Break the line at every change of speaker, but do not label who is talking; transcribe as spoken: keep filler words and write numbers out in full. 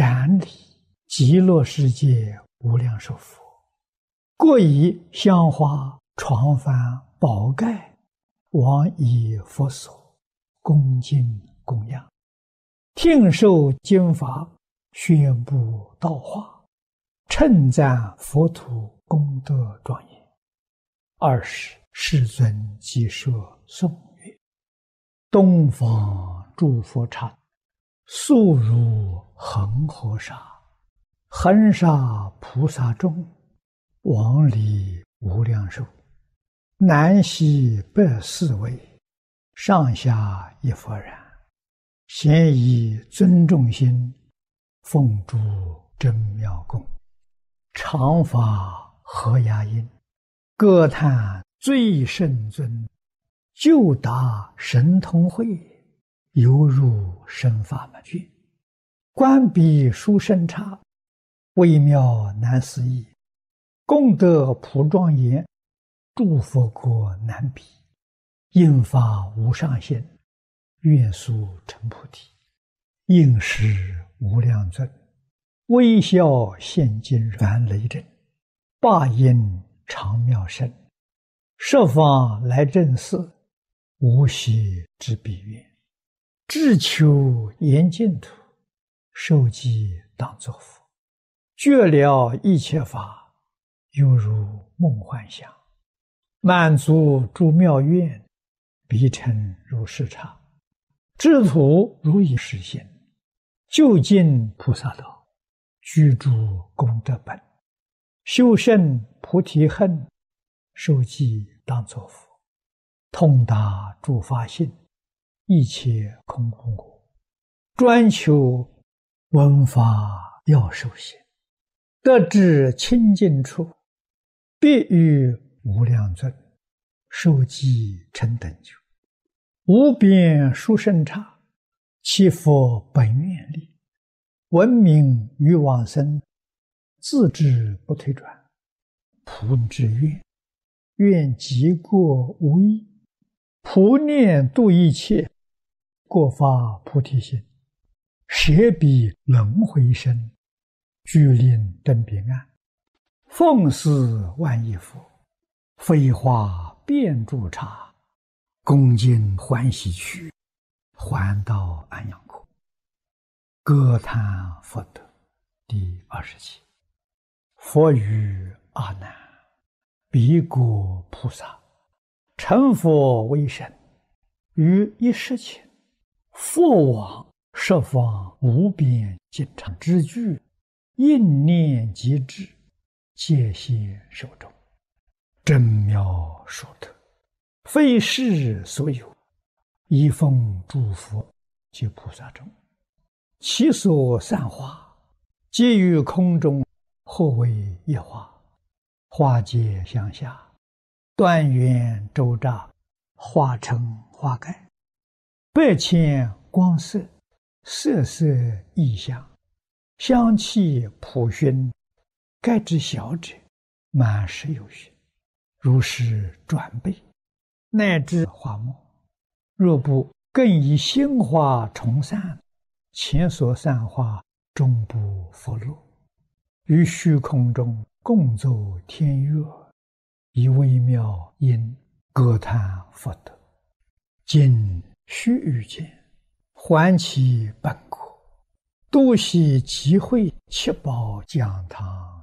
瞻礼极乐世界无量寿佛，各以香花床幡宝盖往以佛所，恭敬供养，听受经法，宣布道化，称赞佛土功德庄严。二是世尊即说颂曰：东方诸佛刹，速如恒河沙，恒沙菩萨众，往里无量寿，南西北四围，上下一佛然，咸以尊重心，奉诸真妙供，常法和雅音，歌叹最圣尊，就达神通会，犹如生法门卷，观彼殊胜刹，微妙难思议，功德普庄严，诸佛国难比，应发无上限，愿速成菩提，应是无量尊，微笑现今凡雷震，霸音常妙声，设方来正寺，无息之彼愿，志求严净土，受记当作佛，觉了一切法，犹如梦幻想，满足诸妙愿，必成如是刹，知土如已实现，就近菩萨道，居住功德本，修胜菩提恨，受记当作佛，通达诸法性，一切空无我，专求闻法要受限，得至清净处，必与无量尊，受记成等觉，无边殊胜刹，其佛本愿力，闻名于往生，自知不退转，普之愿，愿极过无异，普念度一切，过发菩提心，舍彼轮回身，具令登彼岸，奉祀万亿佛，飞花遍诸刹，恭敬欢喜去，还到安阳国。歌叹佛德。第二十七。佛语阿难：彼国菩萨成佛为神，于一时前，佛往十方无边经常之具，应念即至，戒现手中，真妙殊特，非世所有，一奉诸佛及菩萨中，其所散花，皆于空中，或为一花，花皆相下，端圆周匝，化成花盖，百千光色，色色异香，香气普熏，盖之小者，满室有余，如是转倍，乃至花末。若不更以心花重散，前所散花终不复落，于虚空中共奏天乐，以微妙音歌叹佛德。今须臾间，还其本国，多悉集会七宝讲堂